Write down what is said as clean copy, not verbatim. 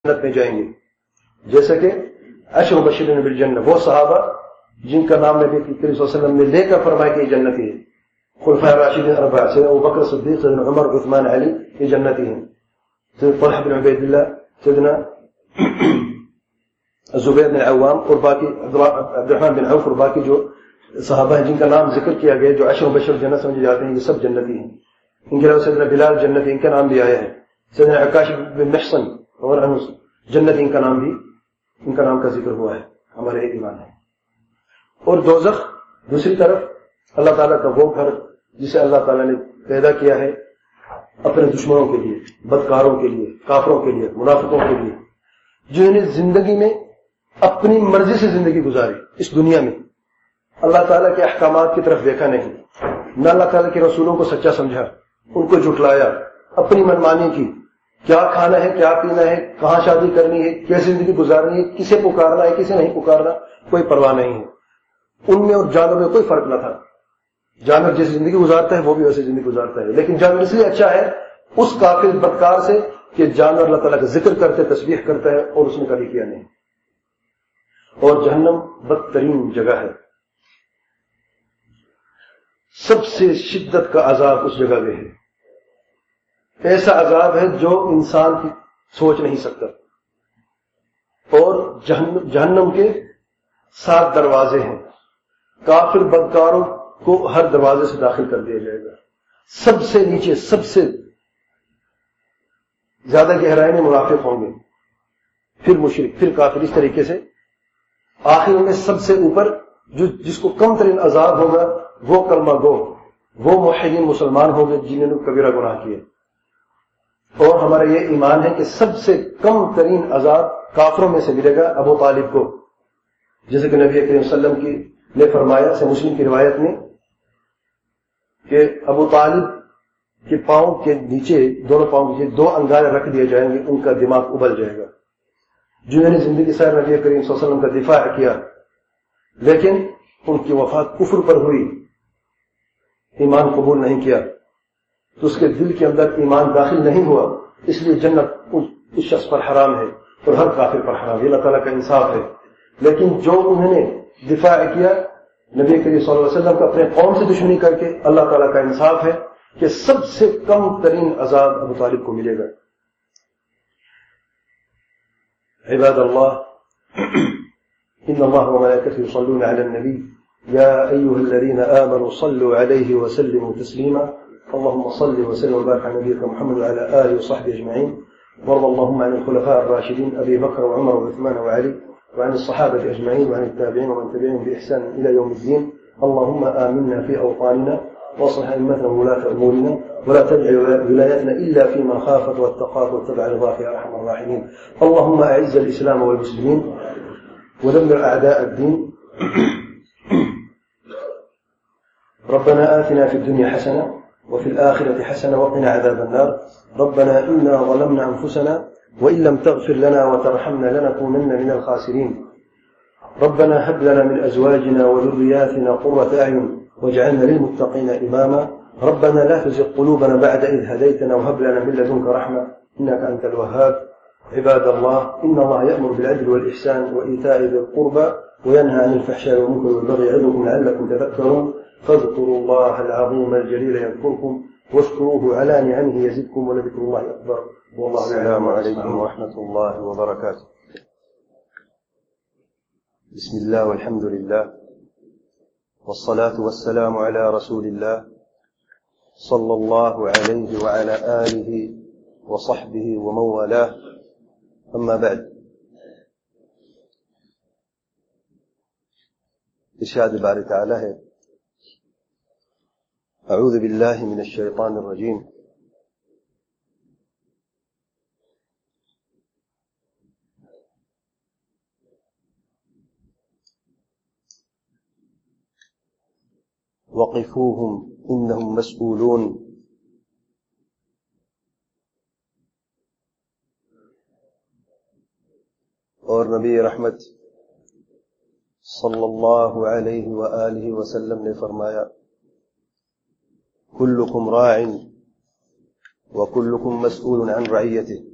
جنت میں جائیں گے، جیسا کہ عشر مبشرین بالجنہ، وہ صحابہ جن کا نام نبی کریم صلی اللہ علیہ وسلم نے لے کر فرمایا کہ یہ جنتی ہے. خلفاء راشدین اربعہ، سیدنا ابوبکر صدیق، سیدنا عمر، عثمان، علی، یہ جنتی ہیں. سیدنا طلحہ بن عبید اللہ، سیدنا زبیر بن عوام اور باقی عبد الرحمن بن عوف اور باقی جو صحابہ ہیں جن کا نام ذکر کیا گیا جو عشر مبشر جنت سمجھے جاتے ہیں، یہ سب جنتی ہیں. ان کے علاوہ سیدنا بلال جنتی، ان کا نام بھی آیا ہے. سیدنا عکاش بن محصن اور جنتی، ان کا نام کا ذکر ہوا ہے. ہمارے ایمان ہے. اور دوزخ دوسری طرف اللہ تعالیٰ کا وہ گھر جسے اللہ تعالیٰ نے پیدا کیا ہے اپنے دشمنوں کے لیے، بدکاروں کے لیے، کافروں کے لیے، منافقوں کے لیے، جنہوں نے زندگی میں اپنی مرضی سے زندگی گزاری. اس دنیا میں اللہ تعالیٰ کے احکامات کی طرف دیکھا نہیں، نہ اللہ تعالیٰ کے رسولوں کو سچا سمجھا، ان کو جھٹلایا، اپنی منمانی کی. کیا کھانا ہے، کیا پینا ہے، کہاں شادی کرنی ہے، کیسے زندگی گزارنی ہے، کسے پکارنا ہے، کسے نہیں پکارنا، کوئی پرواہ نہیں ہے. ان میں اور جانور میں کوئی فرق نہ تھا. جانور جیسی زندگی گزارتا ہے وہ بھی ویسے زندگی گزارتا ہے، لیکن جانور اس لیے اچھا ہے اس کافر بدکار سے کہ جانور اللہ تعالیٰ کا ذکر کرتے، تسبیح کرتا ہے، اور اس نے کبھی کیا نہیں. اور جہنم بدترین جگہ ہے. سب سے شدت کا عذاب اس جگہ میں ہے. ایسا عذاب ہے جو انسان کی سوچ نہیں سکتا. اور جہنم کے 7 دروازے ہیں. کافر بدکاروں کو ہر دروازے سے داخل کر دیا جائے گا. سب سے نیچے، سب سے زیادہ گہرائی میں منافق ہوں گے، پھر مشرک، پھر کافر، اس طریقے سے آخر میں سب سے اوپر جس کو کم ترین عذاب ہوگا وہ کلمہ گو، وہ موحدین مسلمان ہوں گے جنہوں نے کبیرہ گناہ کیے. اور ہمارا یہ ایمان ہے کہ سب سے کم ترین عذاب کافروں میں سے ملے گا ابو طالب کو، جیسے کہ نبی کریم صلی اللہ علیہ وسلم نے فرمایا سے مسلم کی روایت میں کہ ابو طالب کے پاؤں کے نیچے، دونوں پاؤں کے نیچے 2 انگارے رکھ دیے جائیں گے، ان کا دماغ ابل جائے گا. جنہوں نے زندگی سیر نبی کریم صلی اللہ علیہ وسلم کا دفاع کیا لیکن ان کی وفات کفر پر ہوئی، ایمان قبول نہیں کیا، تو اس کے دل کے اندر ایمان داخل نہیں ہوا، اس لیے جنت اس شخص پر حرام ہے اور ہر کافر پر حرام ہے. اللہ تعالیٰ کا انصاف ہے. لیکن جو انہوں نے دفاع کیا نبی کریم صلی اللہ علیہ وسلم کا اپنے قوم سے دشمنی کر کے، اللہ تعالیٰ کا انصاف ہے کہ سب سے کم ترین عذاب ابو طالب کو ملے گا. عباد اللہ، ان اللہ وملائکته يصلون على النبي يا ايها الذين امنوا صلوا عليه وسلموا تسليما. اللهم صل وسلم وبارك على نبيك محمد وعلى اله وصحبه اجمعين. وارض اللهم عن الخلفاء الراشدين ابي بكر وعمر وعثمان وعلي، وعن الصحابة أجمعين، وعن التابعين ومن تبعهم بإحسان إلى يوم الدين. اللهم آمنا في أوطاننا واصلح أئمتنا وولاة أمورنا، ولا تجعل ولايتنا إلا في من خافك واتقاك واتبع رضاك يا أرحم الراحمين. اللهم أعز الإسلام والمسلمين ودمر أعداء الدين. ربنا آتنا في الدنيا حسنة وفي الآخرة حسنة وقنا عذاب النار. ربنا إنا ظلمنا أنفسنا وإن لم تغفر لنا وترحمنا لنكونن من الخاسرين. ربنا هب لنا من أزواجنا وذرياتنا قرة أعين واجعلنا للمتقين إماما. ربنا لا تزغ قلوبنا بعد إذ هديتنا وهب لنا من لدنك رحمة إنك أنت الوهاب. عباد الله، إن الله يأمر بالعدل والإحسان وإيتاء ذي القربى وينهى عن الفحشاء والمنكر والبغي يعظكم لعلكم تذكرون. فاذكروا الله العظيم الجليل يذكركم واشكروه على نعمه يزدكم ولذكر الله أكبر. والله السلام عليكم ورحمة الله وبركاته. بسم الله والحمد لله والصلاة والسلام على رسول الله صلى الله عليه وعلى آله وصحبه ومن والاه. أما بعد، ارشاد باری تعالی ہے: اعوذ باللہ من الشیطان الرجیم. وقفوهم انهم مسئولون. اور نبی رحمت صلی اللہ علیہ وآلہ وسلم نے فرمایا: کلکم راع وکلکم مسئول عن رعیته.